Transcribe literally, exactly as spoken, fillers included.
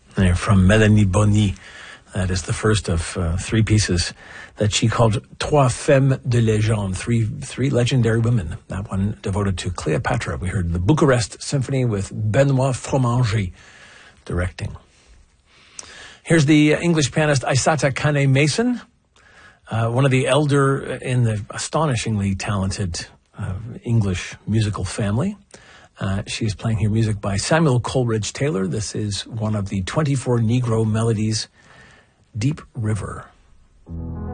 They're from Mélanie Bonny. That is the first of uh, three pieces that she called Trois Femmes de Légende, three three legendary women. That one devoted to Cleopatra. We heard the Bucharest Symphony with Benoît Fromager directing. Here's the English pianist Aissata Kane Mason, uh, one of the elder in the astonishingly talented uh, English musical family. Uh, she is playing here music by Samuel Coleridge Taylor. This is one of the twenty-four Negro melodies, Deep River.